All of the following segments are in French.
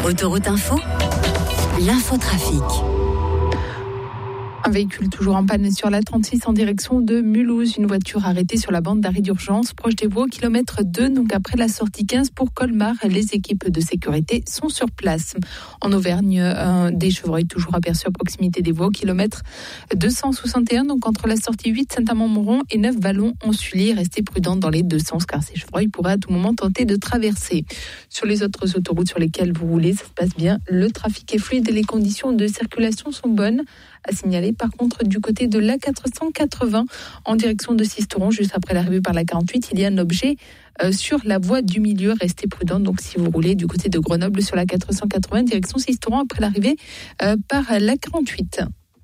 Autoroute Info, l'infotrafic. Un véhicule toujours en panne sur l'A36 en direction de Mulhouse. Une voiture arrêtée sur la bande d'arrêt d'urgence proche des voies au kilomètre 2, donc après la sortie 15 pour Colmar. Les équipes de sécurité sont sur place. En Auvergne, des chevreuils toujours aperçus à proximité des voies au kilomètre 261, donc entre la sortie 8 Saint-Amand-Montrond et 9 Vallon-Onsully. Restez prudents dans les deux sens car ces chevreuils pourraient à tout moment tenter de traverser. Sur les autres autoroutes sur lesquelles vous roulez, ça se passe bien. Le trafic est fluide et les conditions de circulation sont bonnes. À signaler par contre du côté de l'A480 en direction de Sisteron, juste après l'arrivée par la 48, il y a un objet sur la voie du milieu. Restez prudents donc si vous roulez du côté de Grenoble sur la 480 direction Sisteron après l'arrivée par la 48.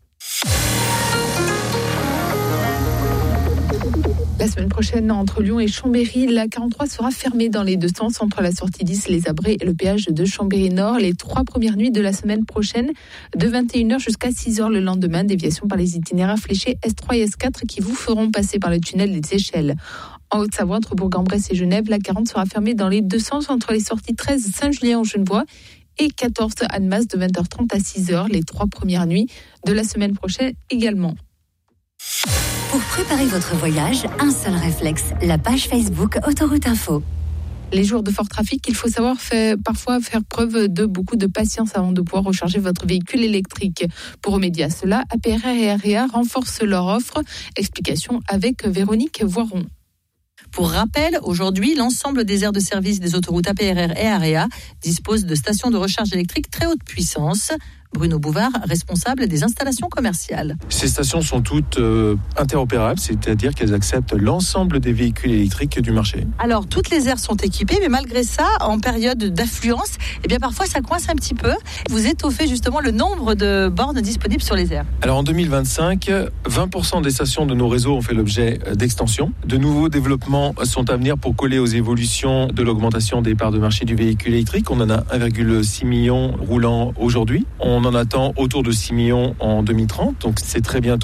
La semaine prochaine, entre Lyon et Chambéry, la 43 sera fermée dans les deux sens entre la sortie 10, les Abrets et le péage de Chambéry-Nord. Les 3 premières nuits de la semaine prochaine, de 21h jusqu'à 6h le lendemain, déviation par les itinéraires fléchés S3 et S4 qui vous feront passer par le tunnel des Échelles. En Haute-Savoie, entre Bourg-en-Bresse et Genève, la 40 sera fermée dans les deux sens entre les sorties 13 Saint-Julien-en-Genevois et 14 Annemasse de 20h30 à 6h les 3 premières nuits de la semaine prochaine également. Pour préparer votre voyage, un seul réflexe, la page Facebook Autoroute Info. Les jours de fort trafic, il faut savoir parfois faire preuve de beaucoup de patience avant de pouvoir recharger votre véhicule électrique. Pour remédier à cela, APRR et AREA renforcent leur offre. Explication avec Véronique Voiron. Pour rappel, aujourd'hui, l'ensemble des aires de service des autoroutes APRR et AREA disposent de stations de recharge électrique très haute puissance. Bruno Bouvard, responsable des installations commerciales. Ces stations sont toutes interopérables, c'est-à-dire qu'elles acceptent l'ensemble des véhicules électriques du marché. Alors, toutes les aires sont équipées, mais malgré ça, en période d'affluence, parfois ça coince un petit peu. Vous étoffez justement le nombre de bornes disponibles sur les aires. Alors, en 2025, 20% des stations de nos réseaux ont fait l'objet d'extensions. De nouveaux développements sont à venir pour coller aux évolutions de l'augmentation des parts de marché du véhicule électrique. On en a 1,6 million roulant aujourd'hui. On en attend autour de 6 millions en 2030, donc c'est très bientôt.